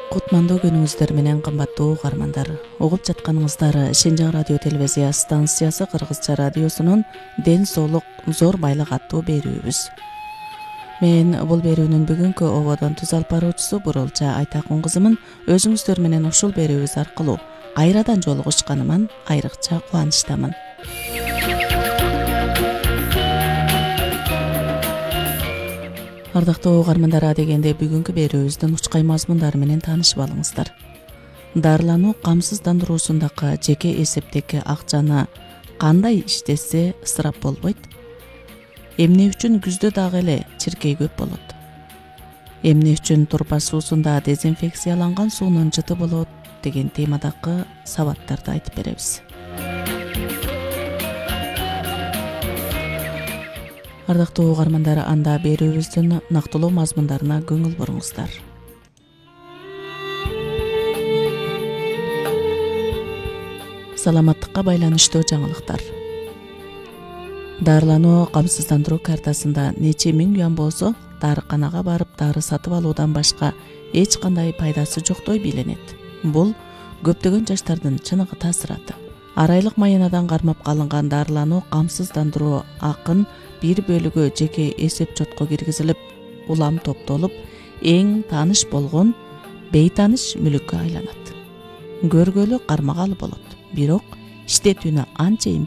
Кутмандуу күнүңүздөр менен кымбаттуу угармандар. Угуп жатканыңыздар Шенжаң радио телевизия станциясы Кыргызча радиосунун Ден соолук зор байлык аттуу берүүбүз. Мен бул берүүнүн бүгүнкү ободон туз алып баруучусу Бурулча Айтакун кызымын. Өзүңүздөр менен ушул берүүбүз аркылуу кайрадан жолугушканыман айрыкча кубанычтамын. Ардактуу угармандар, дегенде бүгүнкү берүүбүздүн учкай мазмундары менен таанышып алыңыздар. Дарылануу камсыздандыруусундагы жеке эсептеги акчаны кандай иштесе ысырап болбойт? Эмне үчүн күздө дагы эле чиркей көп болот? Эмне үчүн турпа суусунда дезинфекцияланган суунун жыты болот деген темадагы сабаттарды айтып беребиз. Ардактуу угармандар, анда берүүбүздүн нактылуу мазмундарына көңүл буруңуздар. Саламаттыкка байланыштуу жаңылыктар. Дарылануу камсыздандыруу картасында нече миң юан болсо, дарыканага барып дары сатып алуудан башка эч кандай пайдасы жоктой биленет. Бул көптөгөн жаштардын чыныгы таасыраты. Арайлык майянадан кармап калынган дарылануу камсыздандыруу акын бир бөлүгү жеке эсеп чотко киргизилип, улам топтолуп, эң тааныш болгон бейтааныш мүлүккө айланат. Көргөлү кармагалы болот, бирок иштетүүнү анчейин